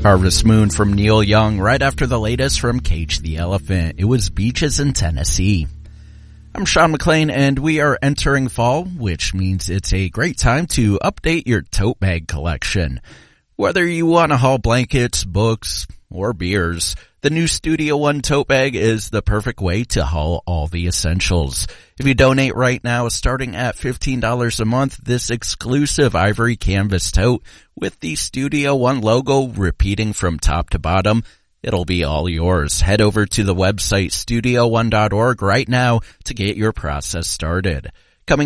Harvest Moon from Neil Young, right after the latest from Cage the Elephant. It was Beaches in Tennessee. I'm Sean McLean, and we are entering fall, which means it's a great time to update your tote bag collection. Whether you want to haul blankets, books, or beers, the new Studio One tote bag is the perfect way to haul all the essentials. If you donate right now, starting at $15 a month, this exclusive ivory canvas tote with the Studio One logo repeating from top to bottom, it'll be all yours. Head over to the website studio1.org right now to get your process started.